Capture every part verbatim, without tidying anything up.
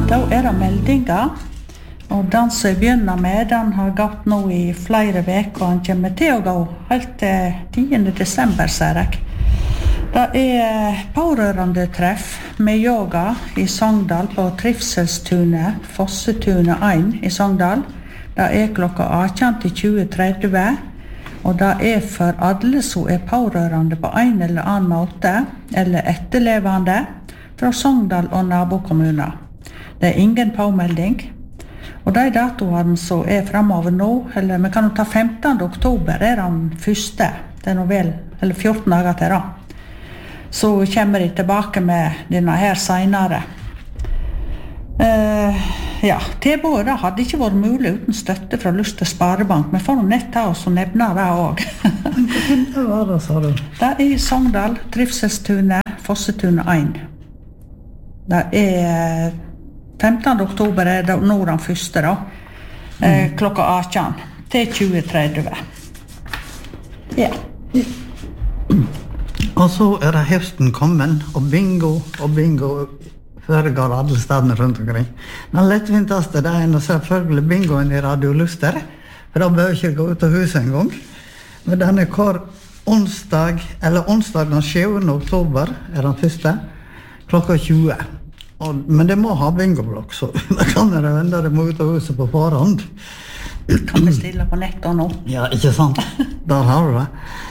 Da er det meldinger, og den som jeg begynner med, den har gått nå i flere veker, og han kommer til å gå helt til tiende desember, ser jeg. Det er pårørende treff med yoga i Sogndal på Trivselstunet, Fossetunet en i Sogndal. Det er klokka atten til tjue tretti, og det er for alle som er pårørende på en eller annen måte, eller etterlevende, fra Sogndal og nabokommuner. Det er ingen påmelding, og de datoene som er fremover nå, eller vi kan jo ta femtende oktober, er den første, det er nå vel, eller fjorten dager til da. Så kommer de tilbake med denne her senere. Uh, ja, tilbudet hadde ikke vært mulig uten støtte fra Luster Sparebank, men får nett ta oss og nevne det også. Hva var det, sa du? Det er i Sogndal, Trivselstunet, Fossetunet en. Det er femtende oktober er det nå den første da, eh, klokka atten til tjue tretti. Ja. Og så er det høsten kommet, og bingo og bingo foregår alle stedene rundt omkring. Den lettvinteste det er selvfølgelig bingoen i Radio Luster, for da bør ikke gå ut av huset en gang. Men den er hver onsdag, eller onsdag den sjuende oktober er den første, klokka tjue. Og, men det må ha bingoblokk, så da kan dere vende det mot huset på forhånd. Kan bestille på nettet nå. Ja, ikke sant? Der har du det.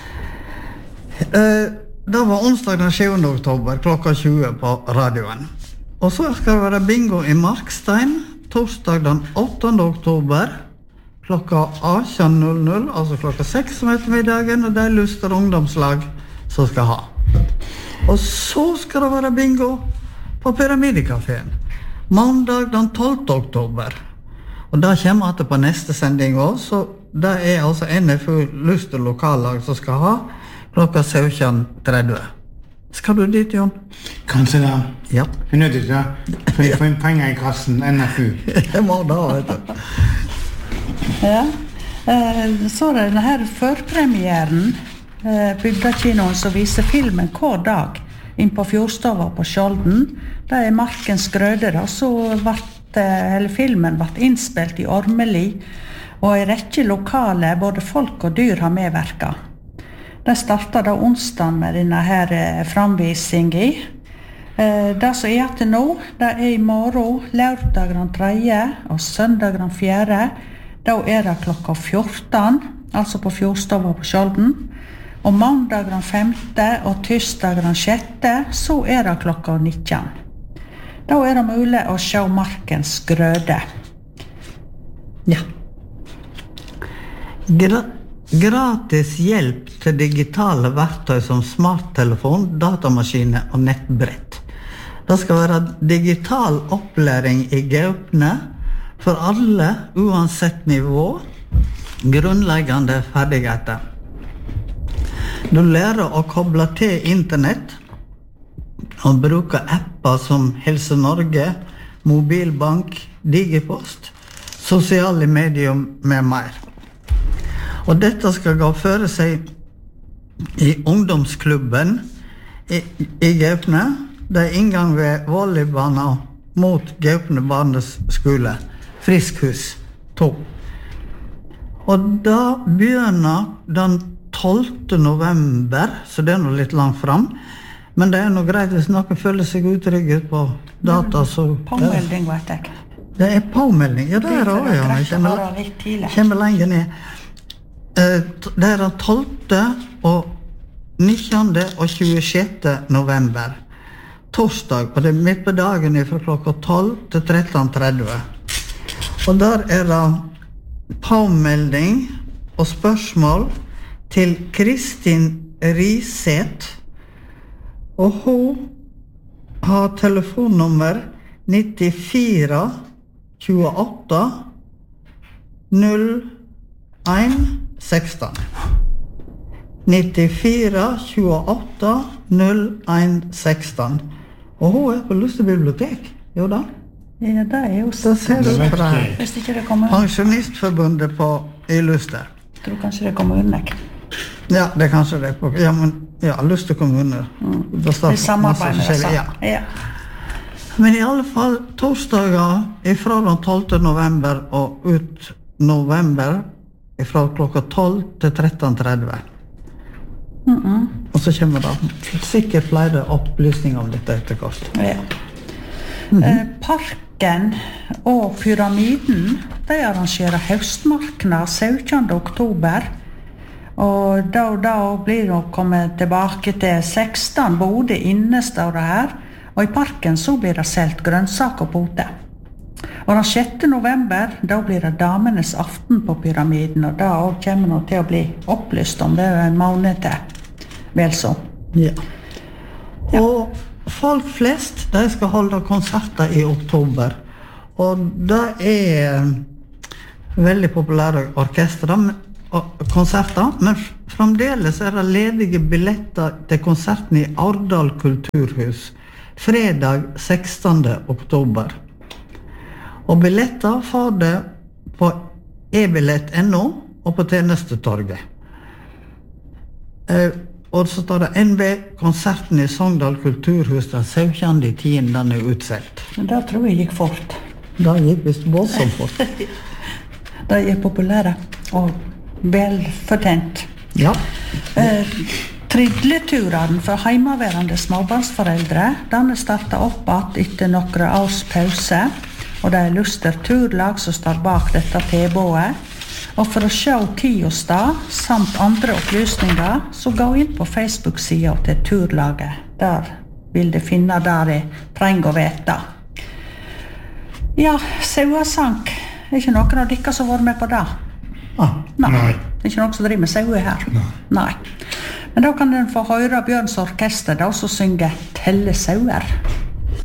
Eh, det var onsdag den sjuende oktober, klokka tjue på radioen. Og så skal det være bingo i Markstein, torsdag den åttende oktober, klokka atten null null, altså klokka seks om ettermiddagen, og det er Luster ungdomslag som skal ha. Og så skal det være bingo på Pyramidekaféen, mandag den tolvte oktober. Og da kommer jeg på neste sending også, så det er altså N F U Luster lokallag som skal ha klokka sytten tretti. Skal du dit, Jon? Kanskje da. Ja. Jeg er nødt til det, for jeg får inn penger i kassen, N F U. Jeg må da, vet du. Ja, så er det denne her førpremieren, Bygdakinoen som viser filmen hver dag inn på Fjordstova på Skjolden. Det er Markens Grøde, da, så vart, eller filmen ble innspilt i Ormeli, og en rekke lokale, både folk og dyr, har medvirket. Det startet da onsdag med denne her framvisingen. Det som er til nå, det er i morgen, lørdag den tredje og søndag den fjerde. Da er det klokka fjorten, altså på Fjordstova på Skjolden. Og mandag den femte og tirsdag den sjette, så er det klokka nitten. Da er det mulig å se Markens Grøde. Ja. Gra gratis hjelp til digitale verktøy som smarttelefon, datamaskiner og nettbrett. Det skal være digital opplæring i Gaupne for alle, uansett nivå, grunnleggende ferdigheter. Du lærer å koble til internett og bruke apper som Helse Norge, Mobilbank, Digipost, sosiale medier med mer. Og dette skal gå føre seg i ungdomsklubben i, i Gaupne. Det er inngang ved volleybanen mot Gaupne barneskole, Friskhus to. Og da begynner den tolvte november, så det er noe litt langt frem. Men det er noe greit hvis noen føler seg utrygget på data, så... Påmelding, vet jeg. Det er påmelding, ja, det er det også, ja. Jeg kommer, kommer lenger ned. Det er den tolvte og nittende og tjuesjette november. Torsdag, og det er midt på dagen fra klokka tolv til tretten tretti. Og der er det påmelding og spørsmål til Kristin Riseth, og hun har telefonnummer nittifire tjueåtte null en seksten. nittifire tjueåtte null en seksten. Og hun er på Luster bibliotek, jo da? Ja, det er jo så. Det ser du fra Hvis ikke det kommer Pensjonistforbundet på i Luster. Jeg tror kanskje det kommer unna. Ja, det er kanskje det. Ja, men ja, Luster kommune. Mm. Det er samarbeid med det, ja. ja. Men i alle fall, torsdager ifra den tolvte november og ut november ifra klokka tolv til tretten tretti. Mm -mm. Og så kommer det sikkert flere opplysninger om dette etter hvert. Ja. Mm-hmm. eh, Parken og Pyramiden, de arrangerer høstmarknad syttende oktober. Og da, da blir det å komme tilbake til seksten boder inne, står det her. Og i parken så blir det selt grønnsaker på ute. Og den sjette november, da blir det damenes aften på Pyramiden, og da kommer det til å bli opplyst om det er en måned til. Vel så. Ja. Ja. Og folk flest, de skal holde konserter i oktober. Og det er veldig populære orkestre og konserter, men fremdeles er det ledige billetter til konserten i Ardal kulturhus fredag sekstende oktober. Og billetter får det på e-billett punktum no og på tjenestetorget. Eh, og så står det N B, konserten i Sogndal kulturhus den syttende tiende, den er utselt. Men det tror jeg gikk fort. Det gikk visst voldsomt fort. De er populære og velfortjent. Ja. Eh, Tridleturen for heimaværende småbarnsforeldre, den er startet opp at etter noen års pause, og det er Luster Turlag som står bak dette tilbudet. Og for å se tid og sted, samt andre opplysninger, så gå inn på Facebook-siden til Turlaget. Der vil de finne der de trenger å vite. Ja, sauesank. Er ikke noen av dere som har vært med på det? Ah, Nei. Nei. Det er ikke noen som driver med sauer her. Nei. Nei. Men da kan den få høre Bjørns orkester, da, som synger Telle sauer.